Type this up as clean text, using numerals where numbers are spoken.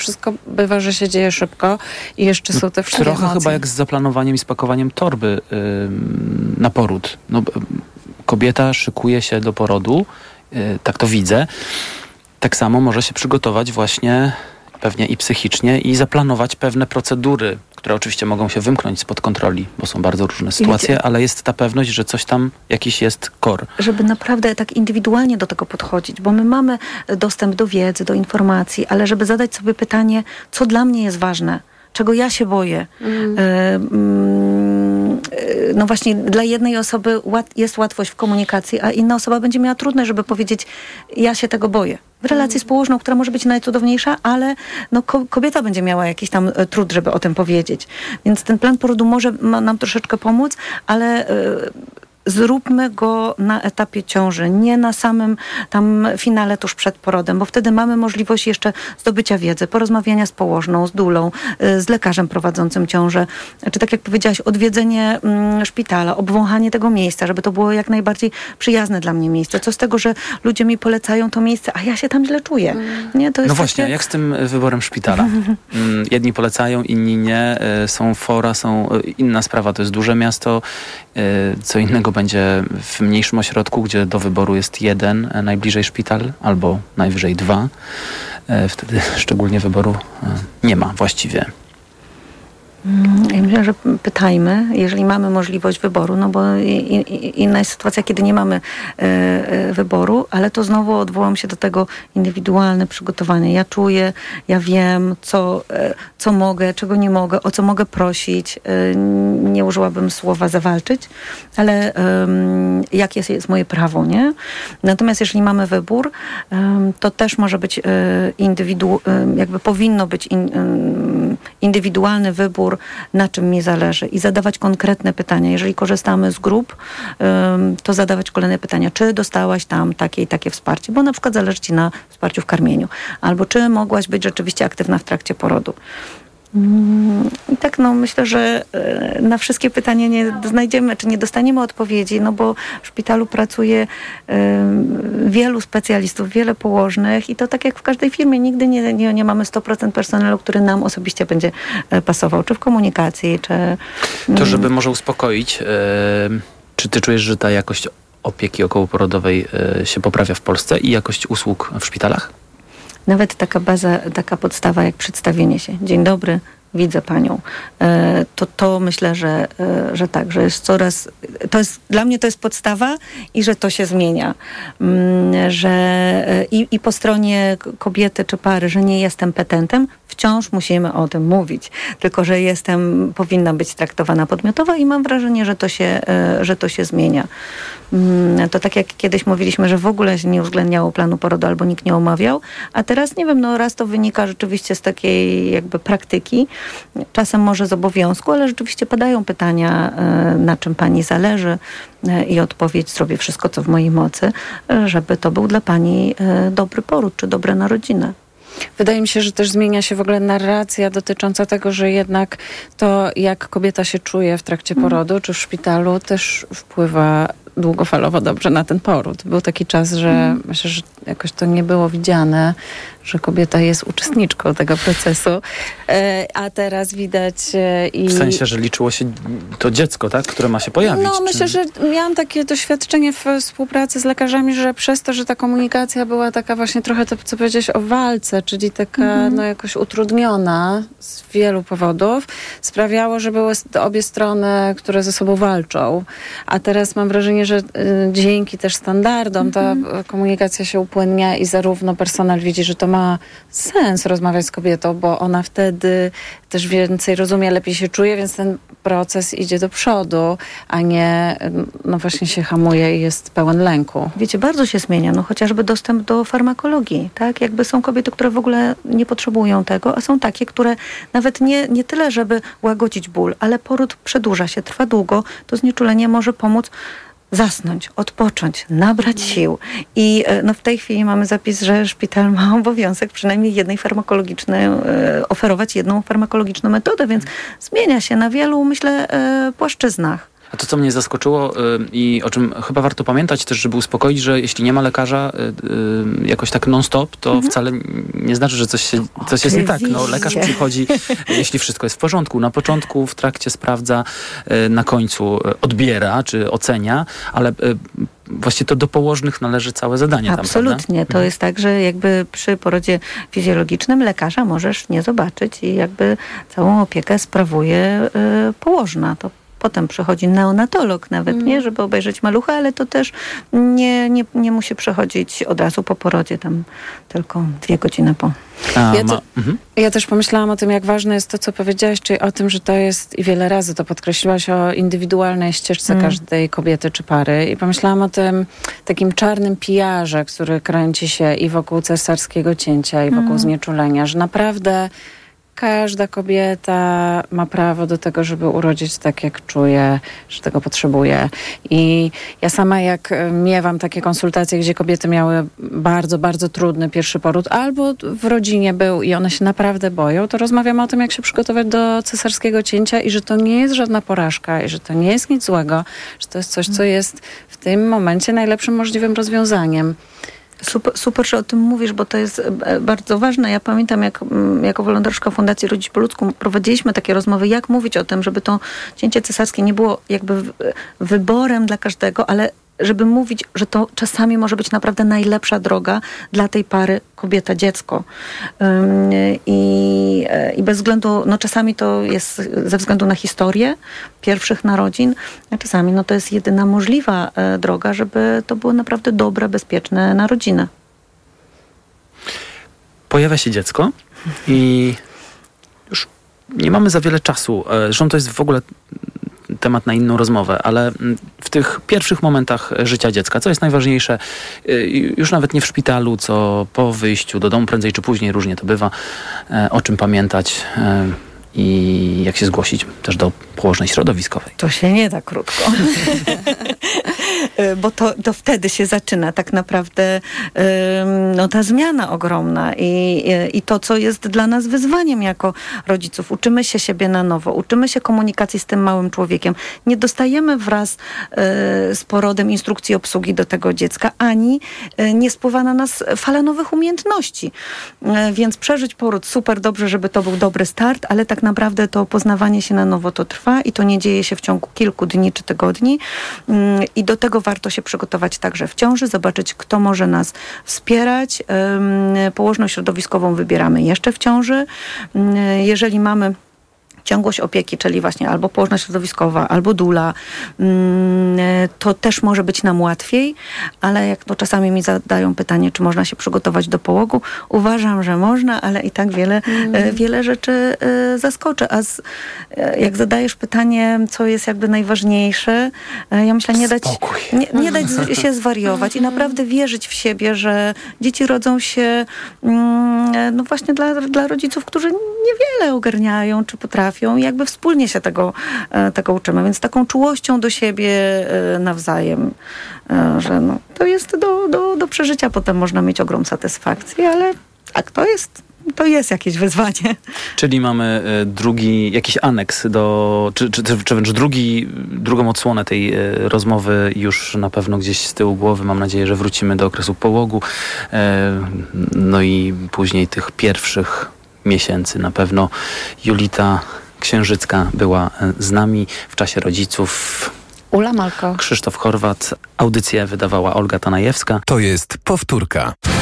wszystko bywa, że się dzieje szybko i jeszcze są te wszystkie Trochę emocje. chyba jak z zaplanowaniem i spakowaniem torby na poród. Kobieta szykuje się do porodu, tak to widzę. Tak samo może się przygotować właśnie pewnie i psychicznie i zaplanować pewne procedury, które oczywiście mogą się wymknąć spod kontroli, bo są bardzo różne sytuacje, ale jest ta pewność, że coś tam, jakiś jest core. Żeby naprawdę tak indywidualnie do tego podchodzić, bo my mamy dostęp do wiedzy, do informacji, ale żeby zadać sobie pytanie, co dla mnie jest ważne, czego ja się boję. No właśnie dla jednej osoby jest łatwość w komunikacji, a inna osoba będzie miała trudność, żeby powiedzieć, ja się tego boję. W relacji z położną, która może być najcudowniejsza, ale no, kobieta będzie miała jakiś tam trud, żeby o tym powiedzieć. Więc ten plan porodu może nam troszeczkę pomóc, ale zróbmy go na etapie ciąży, nie na samym tam finale tuż przed porodem, bo wtedy mamy możliwość jeszcze zdobycia wiedzy, porozmawiania z położną, z dulą, z lekarzem prowadzącym ciążę, czy tak jak powiedziałaś, odwiedzenie szpitala, obwąchanie tego miejsca, żeby to było jak najbardziej przyjazne dla mnie miejsce. Co z tego, że ludzie mi polecają to miejsce, a ja się tam źle czuję. Nie? To jest no właśnie, jak z tym wyborem szpitala? Jedni polecają, inni nie. Są fora, inna sprawa, to jest duże miasto, co innego będzie w mniejszym ośrodku, gdzie do wyboru jest jeden najbliżej szpital, albo najwyżej 2. Wtedy szczególnie wyboru nie ma właściwie. Ja myślę, że pytajmy, jeżeli mamy możliwość wyboru, no bo inna jest sytuacja, kiedy nie mamy wyboru, ale to znowu odwołam się do tego indywidualne przygotowanie. Ja czuję, ja wiem, co mogę, czego nie mogę, o co mogę prosić. Nie użyłabym słowa zawalczyć, ale jakie jest moje prawo, nie? Natomiast jeżeli mamy wybór, to też może być jakby powinno być indywidualny wybór, na czym mi zależy i zadawać konkretne pytania. Jeżeli korzystamy z grup, to zadawać kolejne pytania. Czy dostałaś tam takie i takie wsparcie? Bo na przykład zależy ci na wsparciu w karmieniu. Albo czy mogłaś być rzeczywiście aktywna w trakcie porodu. I tak myślę, że na wszystkie pytania nie znajdziemy, czy nie dostaniemy odpowiedzi, no bo w szpitalu pracuje wielu specjalistów, wiele położnych i to tak jak w każdej firmie, nigdy nie mamy 100% personelu, który nam osobiście będzie pasował, czy w komunikacji, czy... To żeby może uspokoić, czy ty czujesz, że ta jakość opieki okołoporodowej się poprawia w Polsce i jakość usług w szpitalach? Nawet taka baza, taka podstawa jak przedstawienie się. Dzień dobry, widzę panią. To myślę, że tak, że jest coraz... Dla mnie to jest podstawa i że to się zmienia. Że i po stronie kobiety czy pary, że nie jestem petentem, wciąż musimy o tym mówić. Tylko, że powinna być traktowana podmiotowo i mam wrażenie, że to się zmienia. To tak jak kiedyś mówiliśmy, że w ogóle się nie uwzględniało planu porodu albo nikt nie omawiał, a teraz nie wiem, raz to wynika rzeczywiście z takiej jakby praktyki, czasem może z obowiązku, ale rzeczywiście padają pytania, na czym pani zależy i odpowiedź: zrobię wszystko, co w mojej mocy, żeby to był dla pani dobry poród czy dobre narodziny. Wydaje mi się, że też zmienia się w ogóle narracja dotycząca tego, że jednak to, jak kobieta się czuje w trakcie porodu czy w szpitalu, też wpływa długofalowo dobrze na ten poród. Był taki czas, że myślę, że jakoś to nie było widziane, że kobieta jest uczestniczką tego procesu, a teraz widać W sensie, że liczyło się to dziecko, tak? Które ma się pojawić. Myślę, że miałam takie doświadczenie w współpracy z lekarzami, że przez to, że ta komunikacja była taka właśnie trochę to, co powiedziałeś o walce, czyli taka jakoś utrudniona z wielu powodów, sprawiało, że były obie strony, które ze sobą walczą. A teraz mam wrażenie, że dzięki też standardom ta komunikacja się upłynnia i zarówno personel widzi, że to ma sens rozmawiać z kobietą, bo ona wtedy też więcej rozumie, lepiej się czuje, więc ten proces idzie do przodu, a nie właśnie się hamuje i jest pełen lęku. Wiecie, bardzo się zmienia, chociażby dostęp do farmakologii, tak? Jakby są kobiety, które w ogóle nie potrzebują tego, a są takie, które nawet nie tyle, żeby łagodzić ból, ale poród przedłuża się, trwa długo, to znieczulenie może pomóc zasnąć, odpocząć, nabrać sił. I w tej chwili mamy zapis, że szpital ma obowiązek przynajmniej oferować jedną farmakologiczną metodę, więc zmienia się na wielu, myślę, płaszczyznach. A to, co mnie zaskoczyło i o czym chyba warto pamiętać też, żeby uspokoić, że jeśli nie ma lekarza jakoś tak non-stop, to wcale nie znaczy, że coś jest nie tak. No, lekarz przychodzi, jeśli wszystko jest w porządku. Na początku, w trakcie sprawdza, na końcu odbiera czy ocenia, ale właściwie to do położnych należy całe zadanie. Absolutnie. Tam, to jest tak, że jakby przy porodzie fizjologicznym lekarza możesz nie zobaczyć i jakby całą opiekę sprawuje położna. To potem przychodzi neonatolog nawet, nie, żeby obejrzeć malucha, ale to też nie musi przechodzić od razu po porodzie, tam tylko 2 godziny po. Ja też pomyślałam o tym, jak ważne jest to, co powiedziałaś, czyli o tym, że to jest, i wiele razy to podkreśliłaś, o indywidualnej ścieżce każdej kobiety czy pary. I pomyślałam o tym takim czarnym pijarze, który kręci się i wokół cesarskiego cięcia, i wokół znieczulenia, że naprawdę każda kobieta ma prawo do tego, żeby urodzić tak, jak czuje, że tego potrzebuje. I ja sama, jak miewam takie konsultacje, gdzie kobiety miały bardzo, bardzo trudny pierwszy poród, albo w rodzinie był i one się naprawdę boją, to rozmawiamy o tym, jak się przygotować do cesarskiego cięcia i że to nie jest żadna porażka i że to nie jest nic złego, że to jest coś, co jest w tym momencie najlepszym możliwym rozwiązaniem. Super, że o tym mówisz, bo to jest bardzo ważne. Ja pamiętam, jak jako wolontariuszka Fundacji Rodzić po ludzku prowadziliśmy takie rozmowy, jak mówić o tym, żeby to cięcie cesarskie nie było jakby wyborem dla każdego, ale żeby mówić, że to czasami może być naprawdę najlepsza droga dla tej pary kobieta-dziecko. I bez względu, no czasami to jest ze względu na historię pierwszych narodzin, a czasami no to jest jedyna możliwa droga, żeby to były naprawdę dobre, bezpieczne narodziny. Pojawia się dziecko i już nie mamy za wiele czasu. Zresztą to jest w ogóle temat na inną rozmowę, ale w tych pierwszych momentach życia dziecka, co jest najważniejsze, już nawet nie w szpitalu, co po wyjściu do domu, prędzej czy później, różnie to bywa, o czym pamiętać i jak się zgłosić też do położnej środowiskowej. To się nie da krótko. Bo to wtedy się zaczyna tak naprawdę no, ta zmiana ogromna i to, co jest dla nas wyzwaniem jako rodziców. Uczymy się siebie na nowo, uczymy się komunikacji z tym małym człowiekiem. Nie dostajemy wraz z porodem instrukcji obsługi do tego dziecka, ani nie spływa na nas fala nowych umiejętności. Więc przeżyć poród super, dobrze, żeby to był dobry start, ale tak naprawdę to poznawanie się na nowo to trwa i to nie dzieje się w ciągu kilku dni czy tygodni. I do tego warto się przygotować także w ciąży, zobaczyć, kto może nas wspierać. Położną środowiskową wybieramy jeszcze w ciąży. Jeżeli mamy ciągłość opieki, czyli właśnie albo położna środowiskowa, albo dula, to też może być nam łatwiej, ale jak to czasami mi zadają pytanie, czy można się przygotować do połogu, uważam, że można, ale i tak wiele rzeczy zaskoczy. Jak zadajesz pytanie, co jest jakby najważniejsze, ja myślę, nie dać się zwariować i naprawdę wierzyć w siebie, że dzieci rodzą się no właśnie dla rodziców, którzy niewiele ogarniają, czy potrafią, i jakby wspólnie się tego uczymy. Więc taką czułością do siebie nawzajem, że no, to jest do przeżycia. Potem można mieć ogrom satysfakcji, ale tak to jest jakieś wyzwanie. Czyli mamy jakiś aneks czy wręcz drugą odsłonę tej rozmowy już na pewno gdzieś z tyłu głowy. Mam nadzieję, że wrócimy do okresu połogu. No i później tych pierwszych miesięcy. Na pewno Julita Księżycka była z nami w czasie rodziców. Ula Malko. Krzysztof Horwat. Audycję wydawała Olga Tanajewska. To jest powtórka.